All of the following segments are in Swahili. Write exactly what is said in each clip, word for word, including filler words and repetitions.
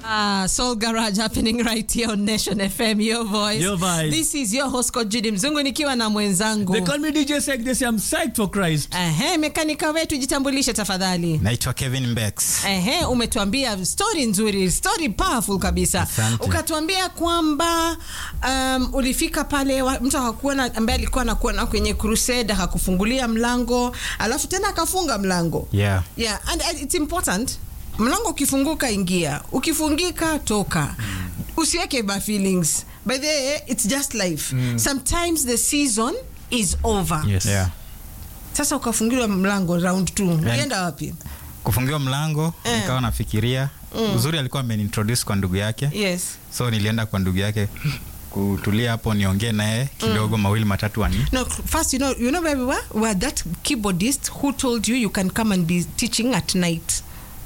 Uh, Soul Garage happening right here on Nation F M, your voice. Your vibe. This is your host Coach Judy Mzungu nikiwa na mwenzangu. They call me D J Sek, they say I'm psyched for Christ. Ehe, mekanika wetu jitambulishe tafadhali. Naitwa Kevin Mbex. Ehe, umetuambia story nzuri, story powerful kabisa. Asante. Ukatuambia kwamba um, ulifika pale wa, mtu hakuona ambaye alikuwa anakuona kwenye crusade hakufungulia mlango, alafu tena akafunga mlango. Yeah. Yeah, and, and it's important. Mlango ukifunguka ingia, ukifungika toka. Mm. Usiweke bad feelings. By the way, it's just life. Mm. Sometimes the season is over. Yes. Yeah. Sasa ukafungiwa mlango round two. Ulienda wapi? Kufungiwa mlango, eh. nikawa nafikiria. Mm. Uzuri alikuwa ameniintroduce kwa ndugu yake. Yes. So nilienda kwa ndugu yake kutulia hapo niongee naye kidogo, mm. mawili matatu ani. No, first you know, you know where we were? We were that keyboardist who told you you can come and be teaching at night.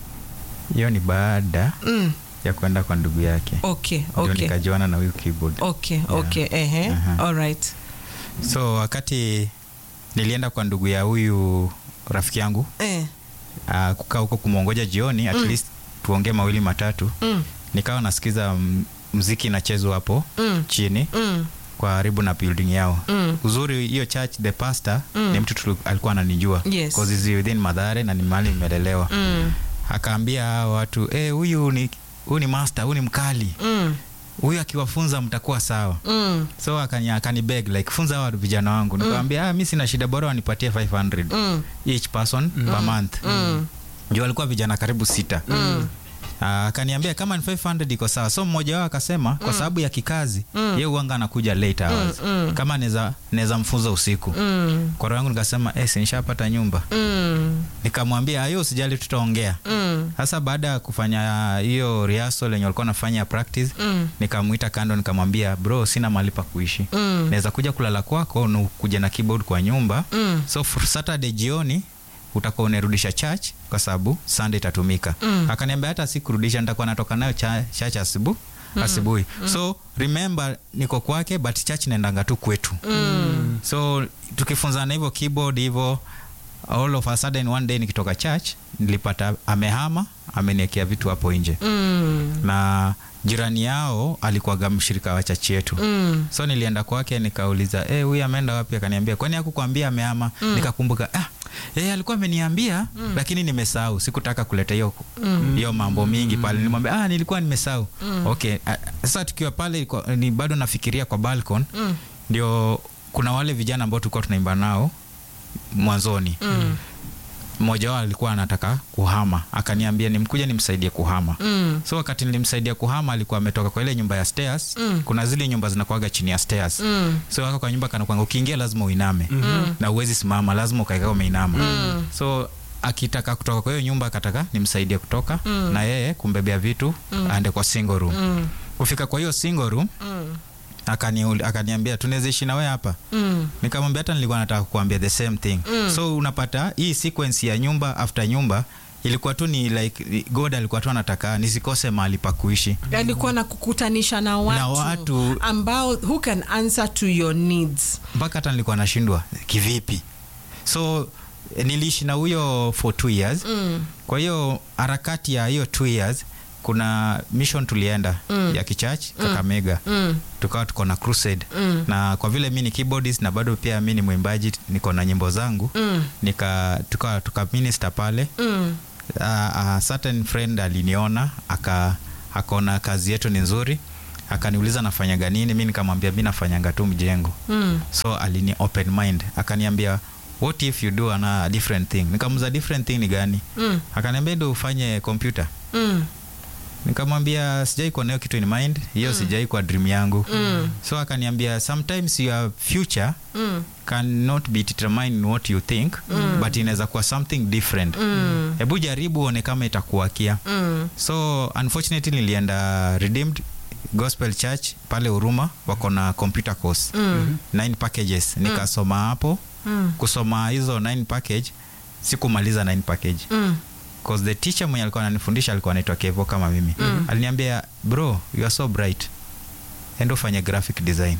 Hiyo ni baada mm. ya kwenda kwa ndugu yake. Okay, Ndio okay. nikajiona na huyu keyboard. Okay, yeah. okay. Ehe. Uh-huh. All right. So wakati nilienda kwa ndugu ya huyu rafiki yangu, eh uh, kukaa huko kumongoja jioni at mm. least tuongee mawili matatu. Mm. Nikawa nasikiza muziki inachezwa hapo mm. chini. Mm. Kwa karibu na building yao. Mm. Uzuri hiyo church the pastor mm. ni mtu tu alikuwa ananijua. Yes. Cause is within Mathare na ni mahali nimelelewa. Mm. Akaambia watu, eh, huyu ni huyu ni master, huyu ni mkali. Mm. Huyu akiwafunza mtakuwa sawa. Mm. So akanya akani beg like funza hawa vijana wangu. Mm. Nikamwambia ah, mimi sina shida, bora wanipatie five hundred mm. each person mm. per month. Mm. Ndio walikuwa vijana karibu sita. Mm. Akaniambia uh, kama ni five hundred iko sawa. So mmoja wao akasema mm. kwa sababu ya kikazi mm. yeye uanga anakuja late hours. Mm. Mm. Kama naweza naweza mfunza usiku. Mm. Kwa roho yangu nikasema eh, si nishapata nyumba. Mm. Nikamwambia hiyo usijali tutaongea. Mm. Sasa baada ya kufanya hiyo rehearsal yenye walikuwa nafanya practice, mm. nikamuita kando nikamwambia bro, sina mahali pa kuishi. Mm. Naweza kuja kulala kwako na kuja na keyboard kwa nyumba. Mm. So for Saturday jioni utakuwa unarudisha church kwa sababu Sunday itatumika. Mm. Akaniambia hata sikurudisha, nitakuwa natoka nayo church asubuhi. Mm. Asubuhi. Mm. So remember niko kwake but church naendanga tu kwetu. Mm. So tukifunzana hivyo keyboard hivyo, all of a sudden one day nikitoka church nilipata amehama, ameniwekea vitu hapo nje. Mm. Na jirani yao alikuwa mshirika wa church yetu. Mm. So nilienda kwake nikauliza, "Eh, huyu ameenda wapi?" Akaniambia, "Kwani hakukuambia amehama?" Mm. Nikakumbuka, "Ah, eh alikuwa ameniambia mm. lakini nimesahau, sikutaka kuleta hiyo hiyo mm. mambo mingi pale." Nilimwambia, "Ah, nilikuwa nimesahau." Mm. Okay, sasa tukiwa pale ni bado nafikiria kwa balcony. Mm. Ndio kuna wale vijana ambao tulikuwa tunaimba nao mwanzoni. Mm. Mmoja wao alikuwa anataka kuhama, akaniambia nimkuja nimsaidie kuhama. Mm. So wakati nilimsaidia kuhama alikuwa ametoka kwa ile nyumba ya stairs. Mm. Kuna zile nyumba zinakuaga chini ya stairs. Mm. So wako kwa nyumba kana kwanga ukiingia lazima uiname. Mm. Na uwezi simama, lazima ukae kama umeinama. Mm. So akitaka kutoka kwa hiyo nyumba akataka nimsaidie kutoka. Mm. Na yeye kumbebea vitu mm. aende kwa single room. Mm. Kufika kwa hiyo single room mm. akani akaniambia tunaweza ishi na wewe hapa. Mm. Nikamwambia hata nilikuwa nataka kukuambia the same thing. Mm. So unapata hii sequence ya nyumba after nyumba ilikuwa tu ni like God alikuwa tu anataka nisikose mahali pa kuishi. Alikuwa na kukutanisha na watu, na watu ambao who can answer to your needs. Mpaka hata nilikuwa nashindwa kivipi. So niliishi na huyo for two years. Mm. Kwa hiyo harakati ya hiyo two years kuna mission tulienda mm. ya kichurch Kakamega. Mm. Tukawa tuko na crusade. Mm. Na kwa vile mimi ni keyboardist na bado pia mimi ni mwimbaji, niko na nyimbo zangu. Mm. Nika tuka tuka minister pale. Mm. Uh, a certain friend aliniona aka akaona kazi yetu ni nzuri, akaniuliza nafanyaga nini. Mimi nikamwambia mimi nafanyanga tu mjengo. Mm. So alini open mind, akaniambia what if you do a different thing. Nikamza different thing ni gani? Mm. Akaniambia ndio ufanye computer. Mm. Nikamwambia sijai kwa nayo kitu in mind, hiyo mm. sijai kwa dream yangu. Mm. So akaniambia sometimes your future mm. cannot be determined in what you think, mm. but inaweza kuwa something different. Mm. Hebu jaribu one kama itakuwakia. Mm. So unfortunately nilienda Redeemed Gospel Church pale Huruma, wako na computer course. Mm. nine packages. Mm. Nikasoma hapo. Mm. Kusoma hizo nine package sikumaliza nine package. Mm. Because the teacher mwenye alikuwa ananifundisha alikuwa anaitwa Kevo kama mimi. Mm. Aliniambia, "Bro, you are so bright. Endo fanya graphic design."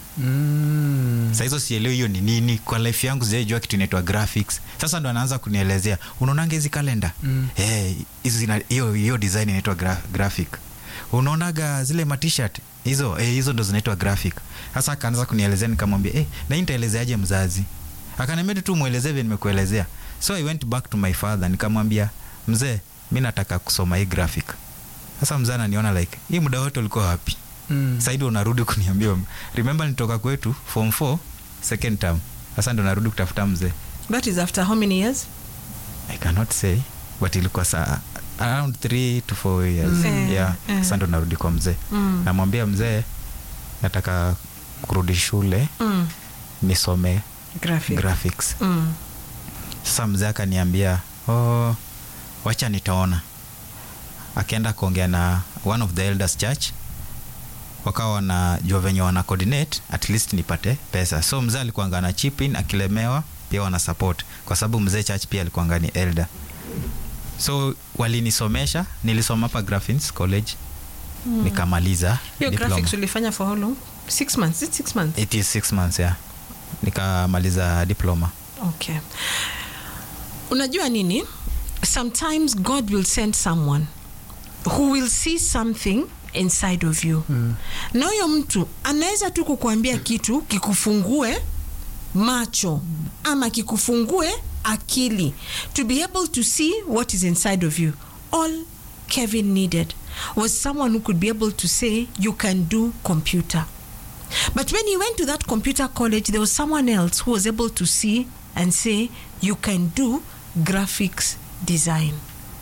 Mm. Sasa hizo sielewi hiyo ni nini. Kwa life yangu sijajua kitu inaitwa graphics. Sasa ndo anaanza kunielezea, "Unaonanga hizi kalenda?" Mm. Eh, hizo hiyo hiyo design inaitwa gra- graphic. unaonaga zile ma-t-shirt hizo eh, hizo ndo zinaitwa graphic. Sasa akaanza kunielezea, nikamwambia eh, na nitaelezeaje mzazi? Akaniambia tu muelezee vile nimekuelezea. So I went back to my father, nikamwambia mzee, mimi nataka kusoma hii graphic. Sasa mzee ananiona like, hii muda wote ulikuwa wapi? Mm. Sasa ndio unarudi kuniambia. Remember nitoka kwetu form four second term. Sasa ndio narudi kutafuta mzee. That is after how many years? I cannot say, but ilikuwa saa around three to four years. Mm. Yeah. Mm. Sasa ndo narudi kwa mzee. Mm. Namwambia mzee, nataka kurudi shule. Mm. Nisome Graphic. graphics. Mm. Sasa mzee akaniambia, oh, wacha nitaona. Akaenda kuongea na one of the elders church. Wakawa wanajua venye wana coordinate, at least nipate pesa. So mzee alikuwa na chip in, akilemewa pia wana support, kwa sababu mzee church pia alikuwa ni elder. So walinisomesha, nilisoma hapa Graphics College. Mm. Nikamaliza hiyo graphics. Ulifanya for how long? Six months. Is it six months? It is six months, yeah. Nikamaliza diploma. Okay. Unajua nini? Sometimes God will send someone who will see something inside of you. Mm. Na huyo mtu anaweza tu kukuambia kitu kikufungue macho ama kikufungue akili to be able to see what is inside of you. All Kevin needed was someone who could be able to say, you can do computer. But when he went to that computer college, there was someone else who was able to see and say, you can do graphics design.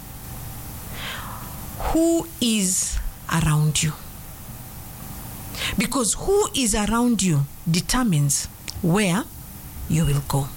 Who is around you? Because who is around you determines where you will go.